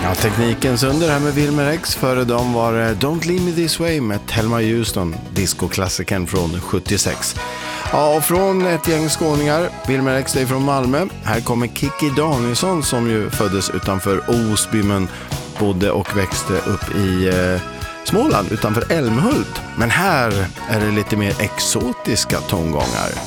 Ja, teknikens under här med Wilmer X. Före dem var Don't Leave Me This Way med Thelma Houston, discoklassikern från 76. Ja, och från ett gäng skåningar, Wilmer X är från Malmö. Här kommer Kikki Danielsson som ju föddes utanför Osby men bodde och växte upp i Småland utanför Älmhult. Men här är det lite mer exotiska tongångar.